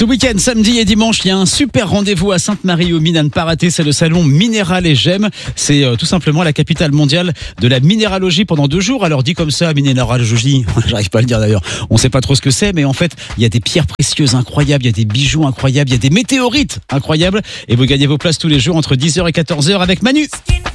Ce week-end, samedi et dimanche, il y a un super rendez-vous à Sainte-Marie-aux-Mines à ne pas rater. C'est le salon Minéral et Gemmes. C'est tout simplement la capitale mondiale de la minéralogie pendant 2 jours. Alors dit comme ça, minéralogie, j'arrive pas à le dire d'ailleurs. On sait pas trop ce que c'est, mais en fait, il y a des pierres précieuses incroyables, il y a des bijoux incroyables, il y a des météorites incroyables. Et vous gagnez vos places tous les jours entre 10h et 14h avec Manu.